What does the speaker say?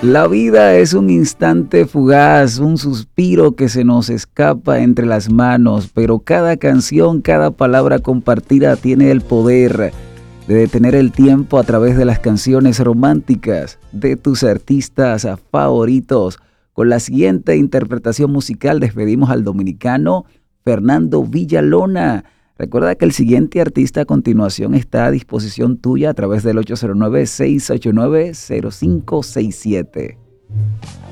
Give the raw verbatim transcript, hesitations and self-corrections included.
La vida es un instante fugaz, un suspiro que se nos escapa entre las manos, pero cada canción, cada palabra compartida tiene el poder de detener el tiempo a través de las canciones románticas de tus artistas favoritos. Con la siguiente interpretación musical despedimos al dominicano Fernando Villalona. Recuerda que el siguiente artista a continuación está a disposición tuya a través del ocho cero nueve, seis ocho nueve, cero cinco seis siete.